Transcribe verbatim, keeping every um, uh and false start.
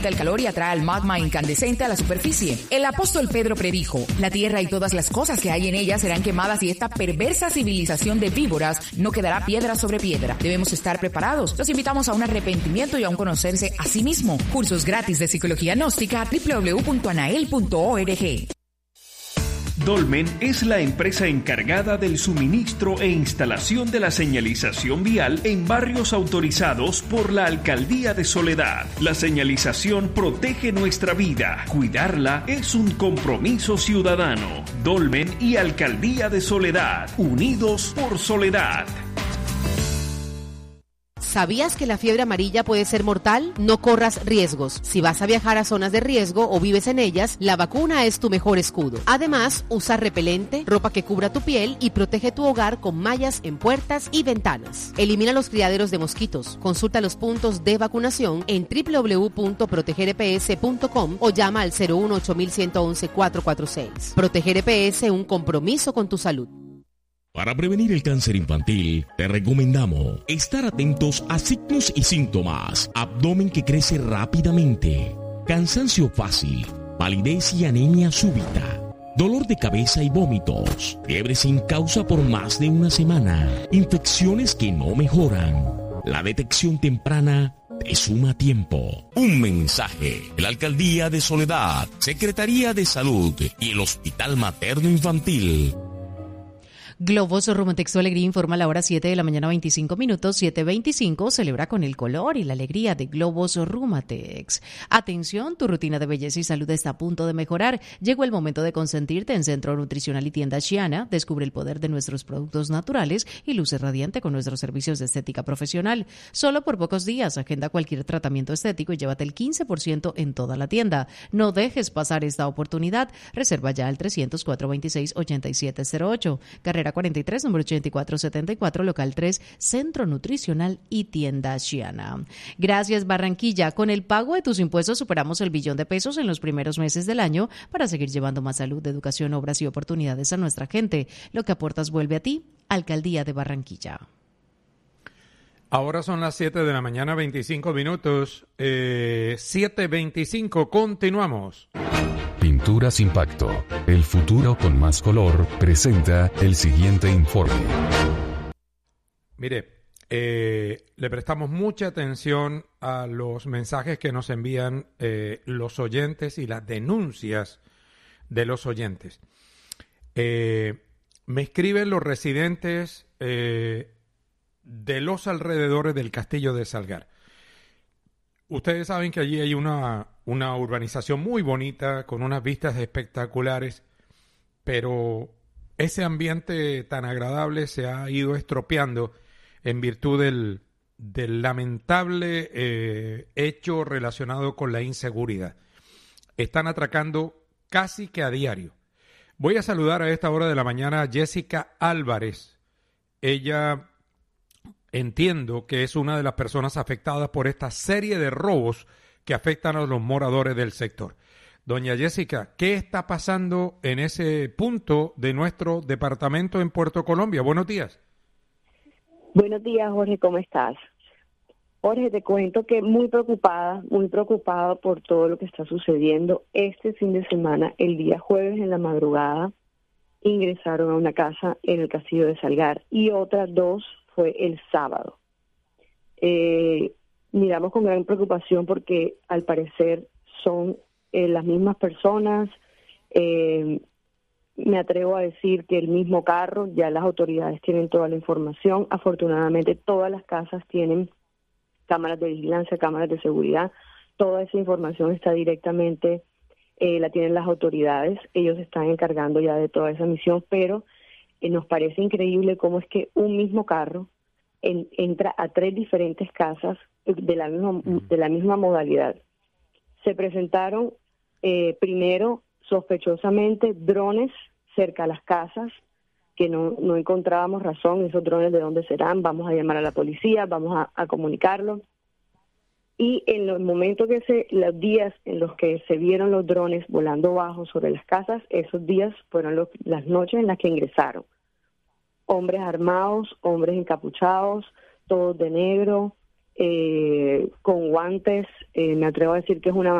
El calor y atrae al magma incandescente a la superficie. El apóstol Pedro predijo, la tierra y todas las cosas que hay en ella serán quemadas y esta perversa civilización de víboras no quedará piedra sobre piedra. Debemos estar preparados. Los invitamos a un arrepentimiento y a un conocerse a sí mismo. Cursos gratis de psicología gnóstica, doble u doble u doble u punto anael punto org. Dolmen es la empresa encargada del suministro e instalación de la señalización vial en barrios autorizados por la Alcaldía de Soledad. La señalización protege nuestra vida. Cuidarla es un compromiso ciudadano. Dolmen y Alcaldía de Soledad, unidos por Soledad. ¿Sabías que la fiebre amarilla puede ser mortal? No corras riesgos. Si vas a viajar a zonas de riesgo o vives en ellas, la vacuna es tu mejor escudo. Además, usa repelente, ropa que cubra tu piel y protege tu hogar con mallas en puertas y ventanas. Elimina los criaderos de mosquitos. Consulta los puntos de vacunación en doble u doble u doble u punto proteger e pe ese punto com o llama al cero uno ocho uno uno uno cuatro cuatro seis. Proteger E P S, un compromiso con tu salud. Para prevenir el cáncer infantil, te recomendamos estar atentos a signos y síntomas. Abdomen que crece rápidamente, cansancio fácil, palidez y anemia súbita, dolor de cabeza y vómitos, fiebre sin causa por más de una semana, infecciones que no mejoran. La detección temprana te suma tiempo. Un mensaje de la Alcaldía de Soledad, Secretaría de Salud y el Hospital Materno Infantil. Globos Rumatex, tu alegría informa a la hora siete de la mañana, veinticinco minutos, siete veinticinco, celebra con el color y la alegría de Globos Rumatex. Atención, tu rutina de belleza y salud está a punto de mejorar. Llegó el momento de consentirte en Centro Nutricional y Tienda Xiana. Descubre el poder de nuestros productos naturales y luce radiante con nuestros servicios de estética profesional. Solo por pocos días, agenda cualquier tratamiento estético y llévate el quince por ciento en toda la tienda. No dejes pasar esta oportunidad. Reserva ya al trescientos cuatro veintiséis ochenta y siete cero ocho. Carrera cuarenta y tres, número ochenta y cuatro setenta y cuatro, local tres, Centro Nutricional y Tienda Xiana. Gracias, Barranquilla. Con el pago de tus impuestos superamos el billón de pesos en los primeros meses del año para seguir llevando más salud, educación, obras y oportunidades a nuestra gente. Lo que aportas vuelve a ti, Alcaldía de Barranquilla. Ahora son las siete de la mañana, veinticinco minutos. Eh, siete veinticinco, continuamos. Pinturas Impacto, el futuro con más color, presenta el siguiente informe. Mire, eh, le prestamos mucha atención a los mensajes que nos envían eh, los oyentes y las denuncias de los oyentes. Eh, me escriben los residentes eh, de los alrededores del Castillo de Salgar. Ustedes saben que allí hay una, una urbanización muy bonita, con unas vistas espectaculares, pero ese ambiente tan agradable se ha ido estropeando en virtud del, del lamentable eh, hecho relacionado con la inseguridad. Están atracando casi que a diario. Voy a saludar a esta hora de la mañana a Jessica Álvarez. Ella... Entiendo que es una de las personas afectadas por esta serie de robos que afectan a los moradores del sector. Doña Jessica, ¿qué está pasando en ese punto de nuestro departamento en Puerto Colombia? Buenos días. Buenos días, Jorge, ¿cómo estás? Jorge, te cuento que muy preocupada, muy preocupada por todo lo que está sucediendo. Este fin de semana, el día jueves en la madrugada, ingresaron a una casa en el Castillo de Salgar y otras dos fue el sábado. Eh, miramos con gran preocupación porque al parecer son eh, las mismas personas. Eh, me atrevo a decir que el mismo carro, ya las autoridades tienen toda la información. Afortunadamente todas las casas tienen cámaras de vigilancia, cámaras de seguridad. Toda esa información está directamente, eh, la tienen las autoridades. Ellos se están encargando ya de toda esa misión, pero Eh, nos parece increíble cómo es que un mismo carro en, entra a tres diferentes casas de la misma, de la misma modalidad. Se presentaron eh, primero sospechosamente drones cerca a las casas, que no, no encontrábamos razón, esos drones de dónde serán, vamos a llamar a la policía, vamos a, a comunicarlo. Y en los momentos que se, los días en los que se vieron los drones volando bajo sobre las casas, esos días fueron los, las noches en las que ingresaron. Hombres armados, hombres encapuchados, todos de negro, eh, con guantes, eh, me atrevo a decir que es una